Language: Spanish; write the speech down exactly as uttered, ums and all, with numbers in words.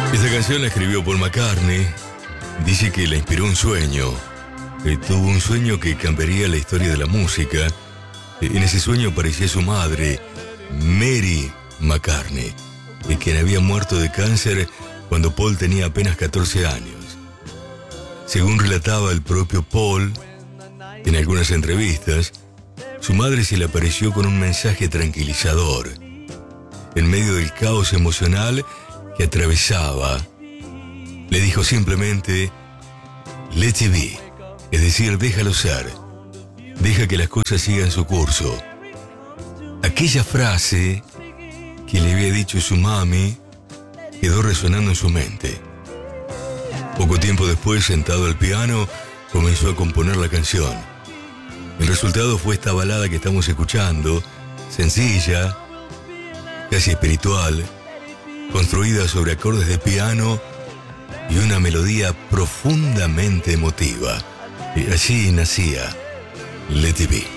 Esta canción la escribió Paul McCartney. Dice que la inspiró un sueño. Que tuvo un sueño que cambiaría la historia de la música. En ese sueño aparecía su madre, Mary McCartney, quien había muerto de cáncer cuando Paul tenía apenas catorce años. Según relataba el propio Paul en algunas entrevistas, su madre se le apareció con un mensaje tranquilizador. En medio del caos emocional que atravesaba, le dijo simplemente, let it be, es decir, déjalo ser, deja que las cosas sigan su curso. Aquella frase que le había dicho su mami quedó resonando en su mente. Poco tiempo después, sentado al piano, comenzó a componer la canción. El resultado fue esta balada que estamos escuchando, sencilla, casi espiritual, construida sobre acordes de piano y una melodía profundamente emotiva. Y así nacía Let It Be.